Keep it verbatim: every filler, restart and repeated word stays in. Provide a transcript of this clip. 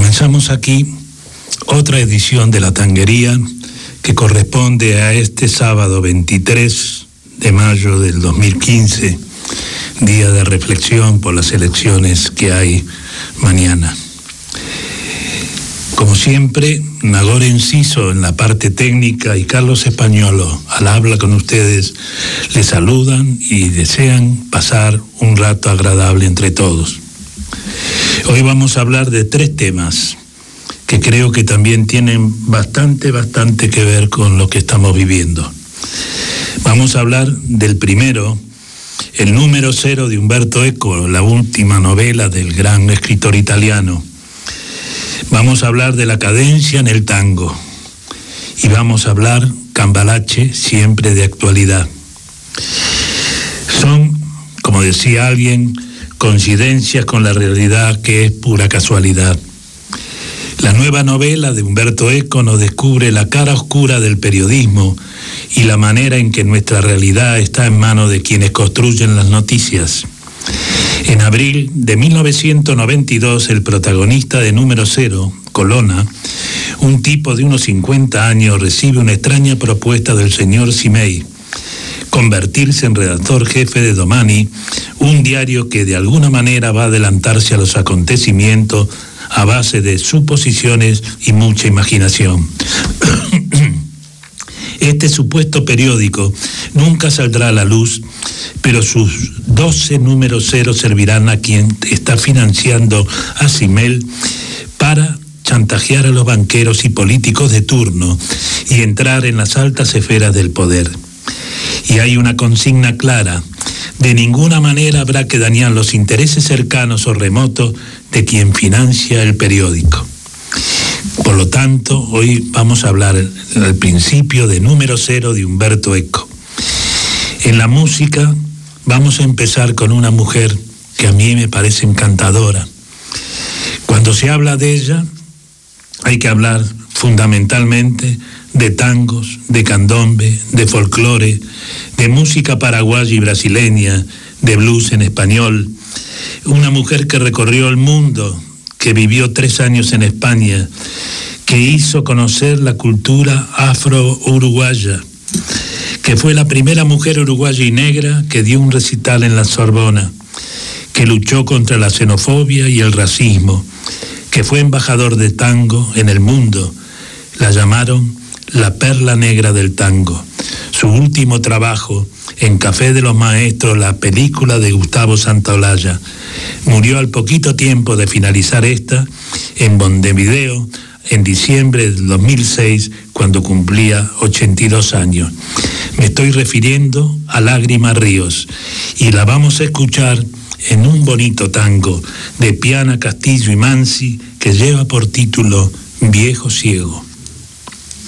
Comenzamos aquí otra edición de La Tanguería que corresponde a este sábado veintitrés de mayo del dos mil quince, día de reflexión por las elecciones que hay mañana. Como siempre, Nagore Enciso en la parte técnica y Carlos Españolo al habla con ustedes les saludan y desean pasar un rato agradable entre todos. Hoy vamos a hablar de tres temas que creo que también tienen bastante, bastante que ver con lo que estamos viviendo. Vamos a hablar del primero, El número cero de Umberto Eco, la última novela del gran escritor italiano. Vamos a hablar de la cadencia en el tango y vamos a hablar cambalache, siempre de actualidad. Son, como decía alguien, coincidencias con la realidad que es pura casualidad. La nueva novela de Umberto Eco nos descubre la cara oscura del periodismo y la manera en que nuestra realidad está en manos de quienes construyen las noticias. En abril de mil novecientos noventa y dos, el protagonista de Número Cero, Colonna, un tipo de unos cincuenta años, recibe una extraña propuesta del señor Cimei: convertirse en redactor jefe de Domani, un diario que de alguna manera va a adelantarse a los acontecimientos a base de suposiciones y mucha imaginación. Este supuesto periódico nunca saldrá a la luz, pero sus doce números cero servirán a quien está financiando a Cimei para chantajear a los banqueros y políticos de turno y entrar en las altas esferas del poder. Y hay una consigna clara: de ninguna manera habrá que dañar los intereses cercanos o remotos de quien financia el periódico. Por lo tanto, hoy vamos a hablar al principio de Número Cero de Umberto Eco. En la música vamos a empezar con una mujer que a mí me parece encantadora. Cuando se habla de ella, hay que hablar fundamentalmente de tangos, de candombe, de folclore, de música paraguaya y brasileña, de blues en español. Una mujer que recorrió el mundo, que vivió tres años en España, que hizo conocer la cultura afro-uruguaya, que fue la primera mujer uruguaya y negra que dio un recital en la Sorbona, que luchó contra la xenofobia y el racismo, que fue embajador de tango en el mundo. La llamaron la perla negra del tango. Su último trabajo, En Café de los Maestros, la película de Gustavo Santaolalla, murió al poquito tiempo de finalizar esta en Montevideo en diciembre del dos mil seis, cuando cumplía ochenta y dos años. Me estoy refiriendo a Lágrima Ríos y la vamos a escuchar en un bonito tango de Piana, Castillo y Mansi que lleva por título Viejo Ciego.